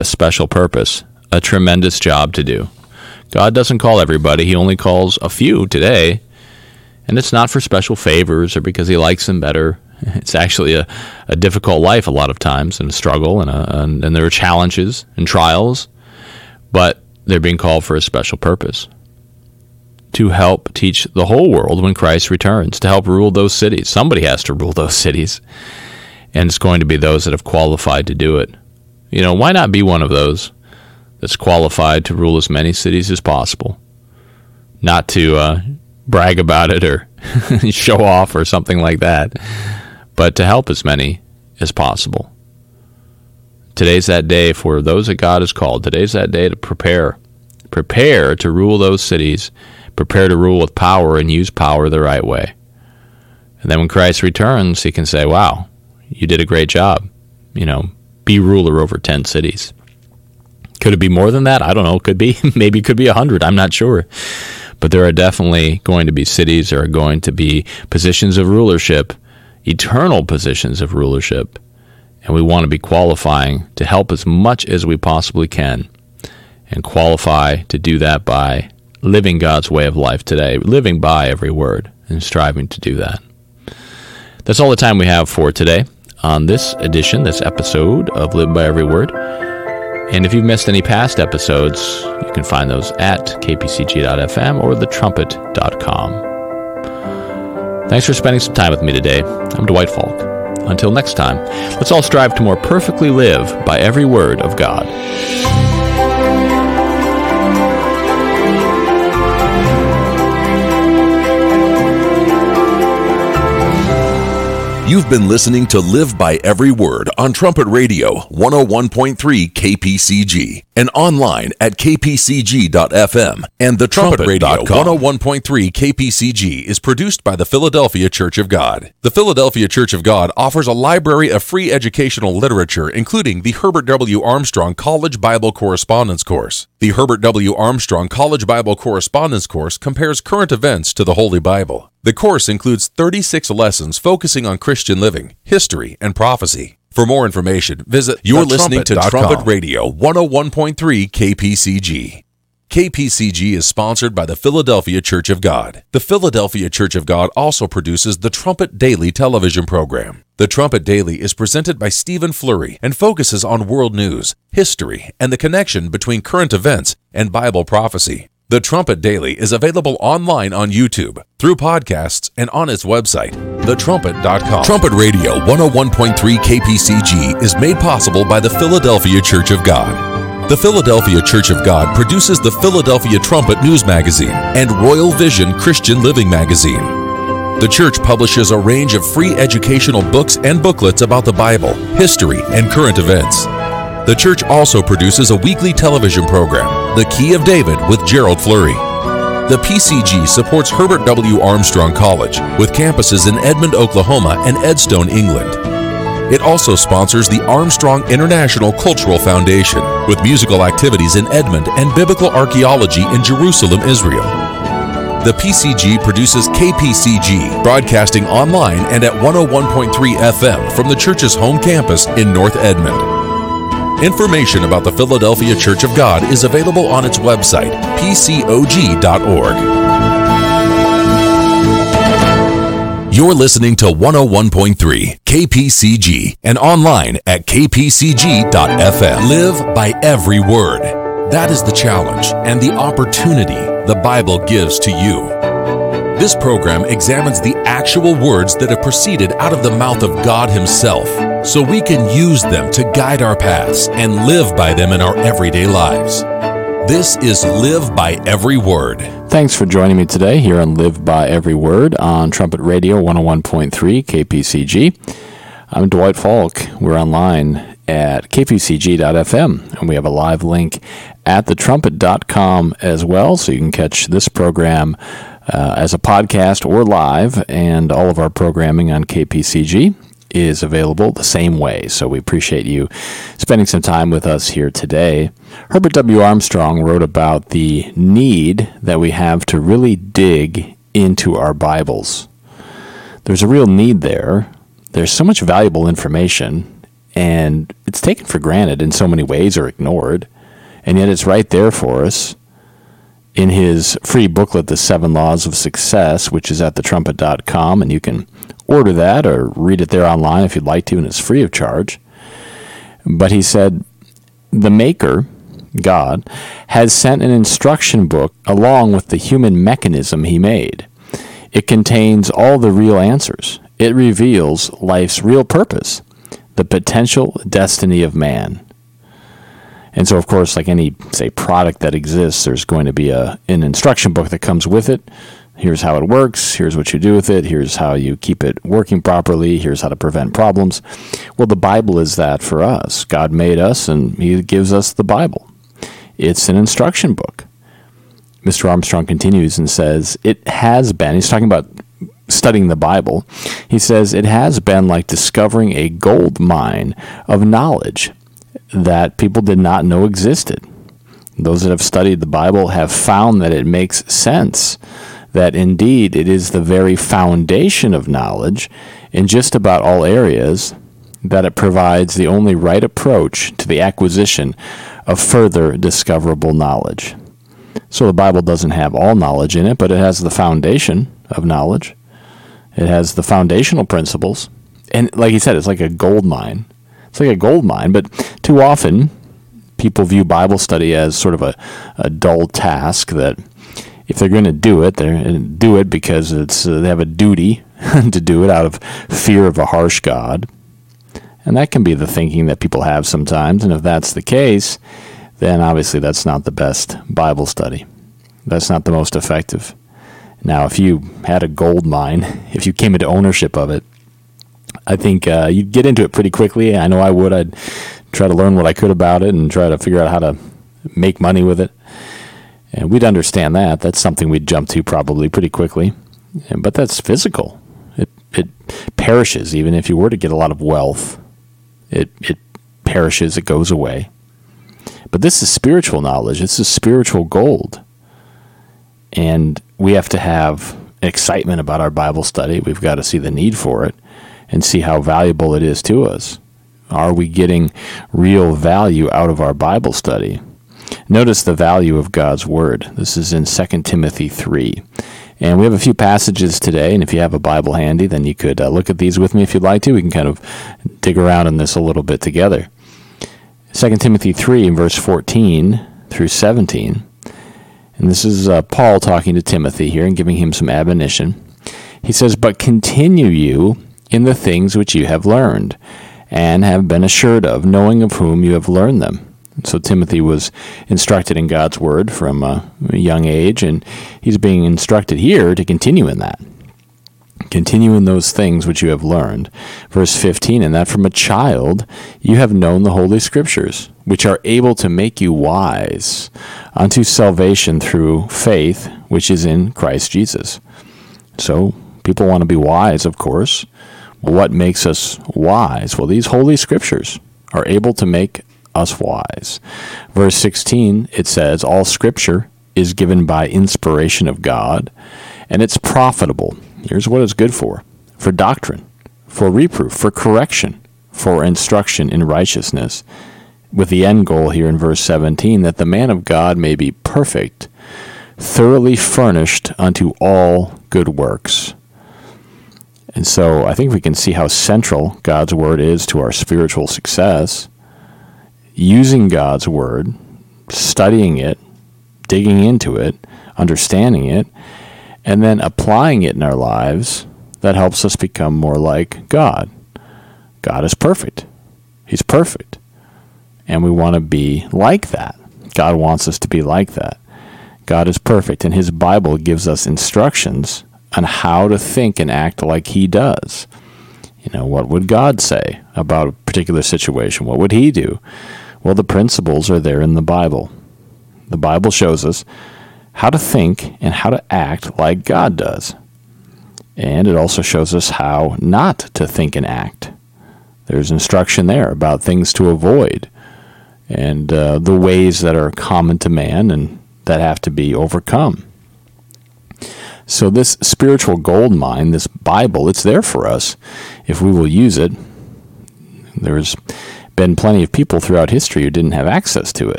a special purpose, a tremendous job to do. God doesn't call everybody. He only calls a few today. And it's not for special favors or because he likes them better. It's actually a difficult life a lot of times, and a struggle, and there are challenges and trials. But they're being called for a special purpose. To help teach the whole world when Christ returns, to help rule those cities. Somebody has to rule those cities. And it's going to be those that have qualified to do it. You know, why not be one of those that's qualified to rule as many cities as possible? Not to brag about it or show off or something like that, but to help as many as possible. Today's that day for those that God has called. Today's that day to prepare. Prepare to rule those cities. Prepare to rule with power and use power the right way. And then when Christ returns, he can say, wow, you did a great job. You know, be ruler over 10 cities. Could it be more than that? I don't know. Could be. Maybe it could be 100. I'm not sure. But there are definitely going to be cities. There are going to be positions of rulership, eternal positions of rulership. And we want to be qualifying to help as much as we possibly can, and qualify to do that by living God's way of life today, living by every word and striving to do that. That's all the time we have for today on this edition, this episode of Live by Every Word. And if you've missed any past episodes, you can find those at kpcg.fm or thetrumpet.com. Thanks for spending some time with me today. I'm Dwight Falk. Until next time, let's all strive to more perfectly live by every word of God. You've been listening to Live by Every Word on Trumpet Radio 101.3 KPCG and online at kpcg.fm and the Trumpet Radio 101.3 KPCG is produced by the Philadelphia Church of God. The Philadelphia Church of God offers a library of free educational literature, including the Herbert W. Armstrong College Bible Correspondence Course. The Herbert W. Armstrong College Bible Correspondence Course compares current events to the Holy Bible. The course includes 36 lessons focusing on Christian living, history, and prophecy. For more information, visit You're listening to Trumpet Radio 101.3 KPCG. KPCG is sponsored by the Philadelphia Church of God. The Philadelphia Church of God also produces the Trumpet Daily television program. The Trumpet Daily is presented by Stephen Flurry and focuses on world news, history, and the connection between current events and Bible prophecy. The Trumpet Daily is available online on YouTube, through podcasts, and on its website, thetrumpet.com. Trumpet Radio 101.3 KPCG is made possible by the Philadelphia Church of God. The Philadelphia Church of God produces the Philadelphia Trumpet News Magazine and Royal Vision Christian Living Magazine. The church publishes a range of free educational books and booklets about the Bible, history, and current events. The church also produces a weekly television program, The Key of David with Gerald Flurry. The PCG supports Herbert W. Armstrong College with campuses in Edmond, Oklahoma and Edstone, England. It also sponsors the Armstrong International Cultural Foundation with musical activities in Edmond and biblical archaeology in Jerusalem, Israel. The PCG produces KPCG, broadcasting online and at 101.3 FM from the church's home campus in North Edmond. Information about the Philadelphia Church of God is available on its website, pcog.org. You're listening to 101.3 KPCG and online at kpcg.fm. Live by every word. That is the challenge and the opportunity the Bible gives to you. This program examines the actual words that have proceeded out of the mouth of God Himself, so we can use them to guide our paths and live by them in our everyday lives. This is Live by Every Word. Thanks for joining me today here on Live by Every Word on Trumpet Radio 101.3 KPCG. I'm Dwight Falk. We're online at kpcg.fm, and we have a live link at thetrumpet.com as well, so you can catch this program as a podcast or live, and all of our programming on KPCG is available the same way. So we appreciate you spending some time with us here today. Herbert W. Armstrong wrote about the need that we have to really dig into our Bibles. There's a real need there. There's so much valuable information, And it's taken for granted in so many ways or ignored. And yet it's right there for us in his free booklet, The 7 Laws of Success, which is at thetrumpet.com. And you can order that or read it there online if you'd like to, and it's free of charge. But he said, the Maker, God, has sent an instruction book along with the human mechanism he made. It contains all the real answers. It reveals life's real purpose, the potential destiny of man. And so, of course, like any, say, product that exists, there's going to be an instruction book that comes with it. Here's how it works. Here's what you do with it. Here's how you keep it working properly. Here's how to prevent problems. Well, the Bible is that for us. God made us, and he gives us the Bible. It's an instruction book. Mr. Armstrong continues and says, it has been, he's talking about studying the Bible, he says, it has been like discovering a gold mine of knowledge that people did not know existed. Those that have studied the Bible have found that it makes sense, that indeed it is the very foundation of knowledge in just about all areas, that it provides the only right approach to the acquisition of further discoverable knowledge. So the Bible doesn't have all knowledge in it, but it has the foundation of knowledge. It has the foundational principles. And like he said, it's like a gold mine. It's like a gold mine, but too often people view Bible study as sort of a dull task that if they're going to do it, they do it because they have a duty to do it out of fear of a harsh God. And that can be the thinking that people have sometimes. And if that's the case, then obviously that's not the best Bible study. That's not the most effective. Now, if you had a gold mine, if you came into ownership of it, I think you'd get into it pretty quickly. I know I would. I'd try to learn what I could about it and try to figure out how to make money with it. And we'd understand that. That's something we'd jump to probably pretty quickly. But that's physical. It perishes. Even if you were to get a lot of wealth, it perishes. It goes away. But this is spiritual knowledge. This is spiritual gold. And we have to have excitement about our Bible study. We've got to see the need for it and see how valuable it is to us. Are we getting real value out of our Bible study? Notice the value of God's Word. This is in 2 Timothy 3. And we have a few passages today, and if you have a Bible handy, then you could look at these with me if you'd like to. We can kind of dig around in this a little bit together. 2 Timothy 3, verse 14 through 17. And this is Paul talking to Timothy here and giving him some admonition. He says, "But continue you in the things which you have learned, and have been assured of, knowing of whom you have learned them." So Timothy was instructed in God's Word from a young age, and he's being instructed here to continue in that. Continue in those things which you have learned. Verse 15, "And that from a child you have known the Holy Scriptures, which are able to make you wise unto salvation through faith, which is in Christ Jesus." So people want to be wise, of course. Well, what makes us wise? Well, these Holy Scriptures are able to make us wise. Verse 16, it says, "All Scripture is given by inspiration of God, and it's profitable." Here's what it's good for doctrine, for reproof, for correction, for instruction in righteousness, with the end goal here in verse 17, that the man of God may be perfect, thoroughly furnished unto all good works. And so I think we can see how central God's Word is to our spiritual success. Using God's Word, studying it, digging into it, understanding it, and then applying it in our lives, that helps us become more like God. God is perfect. He's perfect. And we want to be like that. God wants us to be like that. God is perfect, and His Bible gives us instructions on how to think and act like He does. You know, what would God say about a particular situation? What would He do? Well, the principles are there in the Bible. The Bible shows us how to think and how to act like God does. And it also shows us how not to think and act. There's instruction there about things to avoid and the ways that are common to man and that have to be overcome. So this spiritual gold mine, this Bible, it's there for us if we will use it. There's been plenty of people throughout history who didn't have access to it.